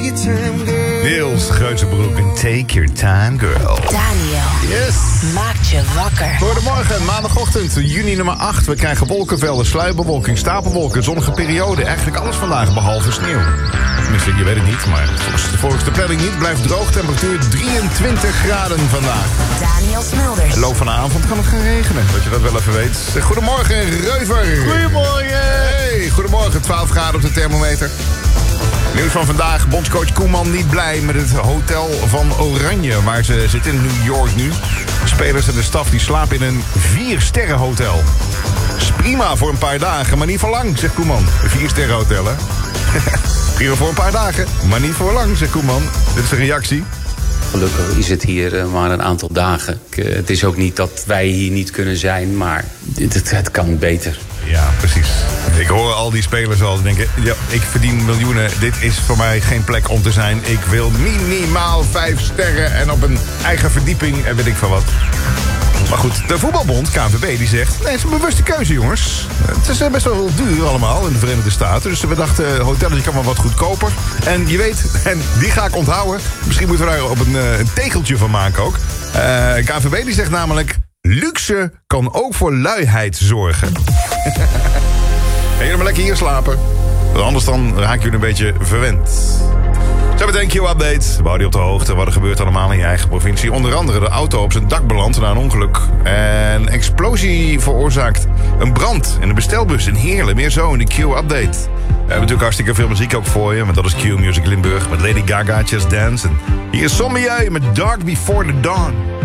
Niels Geuzenbroek en Take Your Time Girl. Daniel. Yes. Maakt je wakker. Goedemorgen, maandagochtend, juni nummer 8. We krijgen wolkenvelden, sluierbewolking, stapelwolken, zonnige periode. Eigenlijk alles vandaag, behalve sneeuw. Tenminste, je weet het niet, maar volgens de planning niet. Blijft droog, temperatuur 23 graden vandaag. Daniel Smulders. Loop van de avond kan het gaan regenen, dat je dat wel even weet. Goedemorgen, Reuver. Goedemorgen. Hey, goedemorgen, 12 graden op de thermometer. Nieuws van vandaag, bondscoach Koeman niet blij met het hotel van Oranje, waar ze zitten in New York nu. Spelers en de staf die slapen in een 4-sterren hotel. Is prima voor een paar dagen, maar niet voor lang, zegt Koeman. Een 4-sterren hotel, hè? Prima voor een paar dagen, maar niet voor lang, zegt Koeman. Dit is een reactie. Gelukkig is het hier maar een aantal dagen. Het is ook niet dat wij hier niet kunnen zijn, maar het kan beter. Ja, precies. Ik hoor al die spelers al denken, ja, ik verdien miljoenen. Dit is voor mij geen plek om te zijn. Ik wil minimaal 5 sterren en op een eigen verdieping en weet ik van wat. Maar goed, de voetbalbond, KNVB, die zegt... nee, het is een bewuste keuze, jongens. Het is best wel duur allemaal in de Verenigde Staten. Dus we dachten, hotelletje kan maar wat goedkoper. En je weet, en die ga ik onthouden. Misschien moeten we daar op een tegeltje van maken ook. KNVB die zegt namelijk... luxe kan ook voor luiheid zorgen. En jullie maar lekker hier slapen. Want anders dan raak je een beetje verwend. Zo meteen Q-update. We houden je op de hoogte. Wat er gebeurt allemaal in je eigen provincie. Onder andere de auto op zijn dak belandt na een ongeluk. En explosie veroorzaakt een brand in een bestelbus in Heerlen. Meer zo in de Q-update. We hebben natuurlijk hartstikke veel muziek ook voor je. Want dat is Q Music Limburg met Lady Gaga, Just Dance. En hier is Sommieu met Dark Before the Dawn.